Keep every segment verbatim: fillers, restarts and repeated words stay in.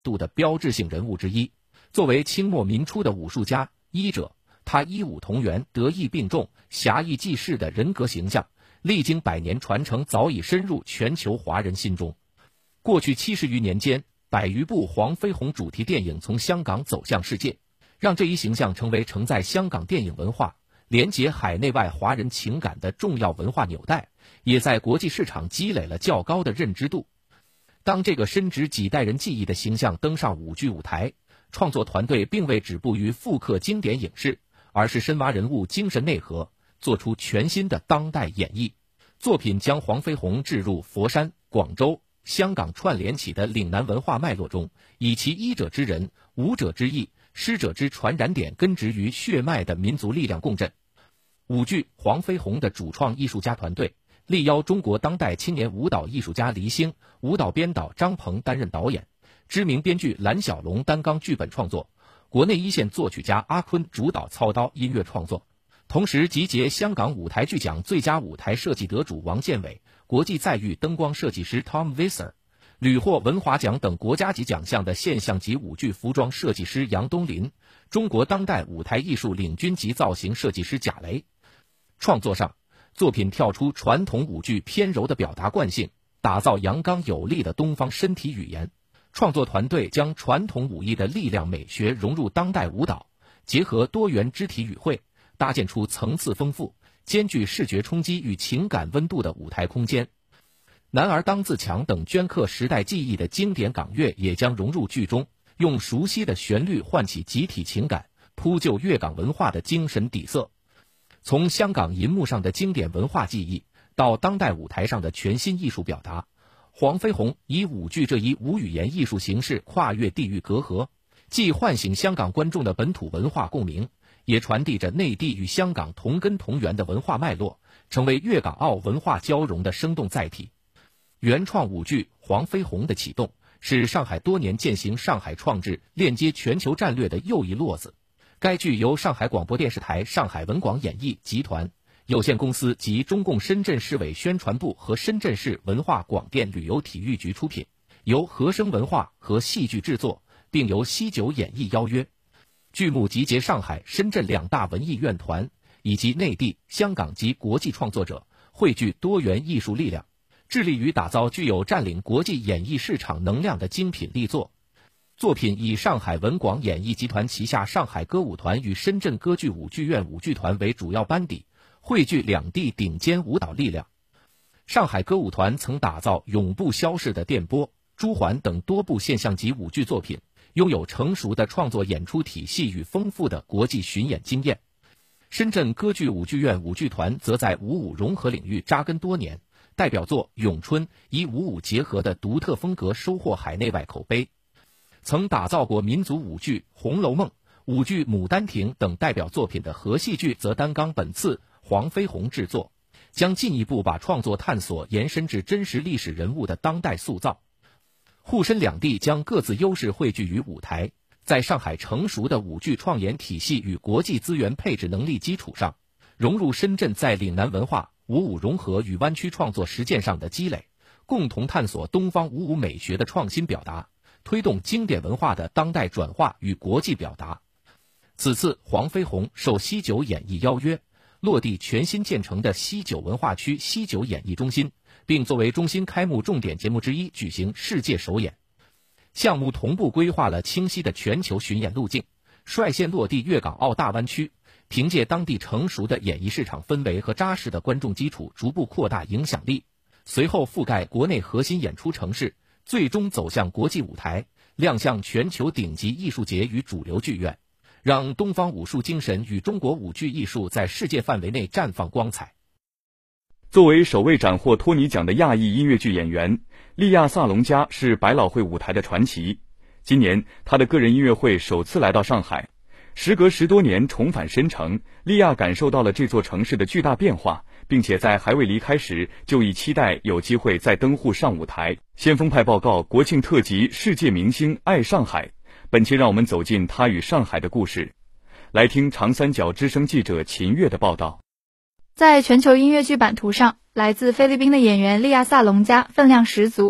度的标志性人物之一。作为清末民初的武术家、医者，他医武同源、德艺并重、侠义济世的人格形象，历经百年传承，早已深入全球华人心中。过去七十余年间，百余部黄飞鸿主题电影从香港走向世界，让这一形象成为承载香港电影文化、连结海内外华人情感的重要文化纽带，也在国际市场积累了较高的认知度。当这个深植几代人记忆的形象登上舞剧舞台，创作团队并未止步于复刻经典影视，而是深挖人物精神内核，做出全新的当代演绎。作品将黄飞鸿置入佛山、广州、香港串联起的岭南文化脉络中，以其医者之人、武者之义、师者之传染点根植于血脉的民族力量共振。舞剧《黄飞鸿》的主创艺术家团队力邀中国当代青年舞蹈艺术家黎星、舞蹈编导张鹏担任导演，知名编剧蓝小龙担纲剧本创作，国内一线作曲家阿坤主导操刀音乐创作，同时集结香港舞台剧奖最佳舞台设计得主王建伟、国际载誉灯光设计师 Tom Visser、屡获文华奖等国家级奖项的现象级舞剧服装设计师杨东林、中国当代舞台艺术领军级造型设计师贾雷。创作上，作品跳出传统舞剧偏柔的表达惯性，打造阳刚有力的东方身体语言。创作团队将传统武艺的力量美学融入当代舞蹈，结合多元肢体语汇，搭建出层次丰富、兼具视觉冲击与情感温度的舞台空间。男儿当自强等镌刻时代记忆的经典港乐也将融入剧中，用熟悉的旋律唤起集体情感，铺就粤港文化的精神底色。从香港银幕上的经典文化记忆，到当代舞台上的全新艺术表达，黄飞鸿以舞剧这一无语言艺术形式跨越地域隔阂，既唤醒香港观众的本土文化共鸣，也传递着内地与香港同根同源的文化脉络，成为粤港澳文化交融的生动载体。原创舞剧《黄飞鸿》的启动，是上海多年践行上海创制链接全球战略的又一落子。该剧由上海广播电视台上海文广演艺集团有限公司及中共深圳市委宣传部和深圳市文化广电旅游体育局出品，由和声文化和戏剧制作，并由西九演艺邀约。剧目集结上海、深圳两大文艺院团以及内地、香港及国际创作者，汇聚多元艺术力量，致力于打造具有占领国际演艺市场能量的精品力作。作品以上海文广演艺集团旗下上海歌舞团与深圳歌剧舞剧院舞剧团为主要班底，汇聚两地顶尖舞蹈力量。上海歌舞团曾打造永不消逝的电波、朱鹮等多部现象级舞剧作品，拥有成熟的创作演出体系与丰富的国际巡演经验。深圳歌剧舞剧院舞剧团则在舞舞融合领域扎根多年，代表作《咏春》以舞舞结合的独特风格收获海内外口碑。曾打造过民族舞剧《红楼梦》、舞剧《牡丹亭》等代表作品的和戏剧则担纲本次黄飞鸿制作，将进一步把创作探索延伸至真实历史人物的当代塑造。沪深两地将各自优势汇聚于舞台，在上海成熟的舞剧创研体系与国际资源配置能力基础上，融入深圳在岭南文化、舞舞融合与湾区创作实践上的积累，共同探索东方舞舞美学的创新表达，推动经典文化的当代转化与国际表达。此次黄飞鸿受西九演艺邀约，落地全新建成的西九文化区西九演艺中心，并作为中心开幕重点节目之一举行世界首演。项目同步规划了清晰的全球巡演路径，率先落地粤港澳大湾区，凭借当地成熟的演艺市场氛围和扎实的观众基础，逐步扩大影响力，随后覆盖国内核心演出城市，最终走向国际舞台，亮相全球顶级艺术节与主流剧院，让东方武术精神与中国舞剧艺术在世界范围内绽放光彩。 作为首位斩获托尼奖的亚裔音乐剧演员，利亚萨隆加是百老汇舞台的传奇。今年他的个人音乐会首次来到上海，时隔十多年重返深城，利亚感受到了这座城市的巨大变化，并且在还未离开时就已期待有机会再登沪上舞台。先锋派报告国庆特辑世界明星爱上海，本期让我们走进他与上海的故事。来听长三角之声记者秦月的报道。 在全球音乐剧版图上，来自菲律宾的演员利亚萨隆加分量十足。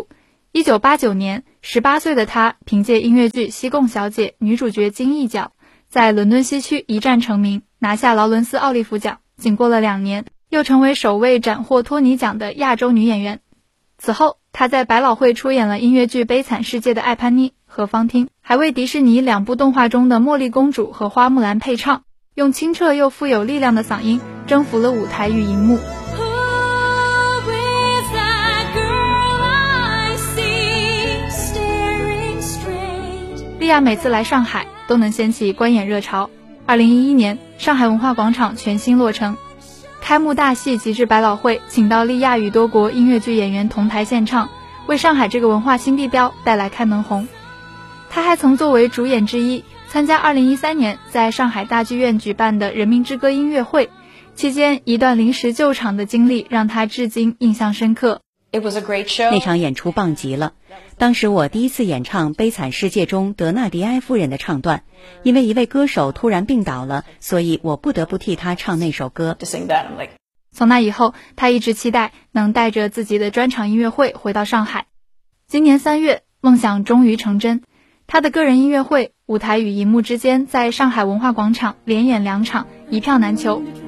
一九八九年，十八岁的她凭借音乐剧《西贡小姐》女主角金一角，在伦敦西区一战成名，拿下劳伦斯奥利弗奖。仅过了两年，又成为首位斩获托尼奖的亚洲女演员。此后，她在百老汇出演了音乐剧《悲惨世界》的艾潘妮和方汀，还为迪士尼两部动画中的茉莉公主和花木兰配唱，用清澈又富有力量的嗓音征服了舞台与荧幕。莉亚每次来上海都能掀起观演热潮。二零一一年，上海文化广场全新落成，开幕大戏即至百老汇，请到莉亚与多国音乐剧演员同台献唱，为上海这个文化新地标带来开门红。她还曾作为主演之一参加二零一三年在上海大剧院举办的人民之歌音乐会，期间一段临时救场的经历让她至今印象深刻。 It was a great show. 那场演出棒极了。当时我第一次演唱《悲惨世界》中德纳迪埃夫人的唱段，因为一位歌手突然病倒了，所以我不得不替他唱那首歌。 从那以后，他一直期待能带着自己的专场音乐会回到上海。今年三月，梦想终于成真，他的个人音乐会舞台与荧幕之间在上海文化广场连演两场，一票难求。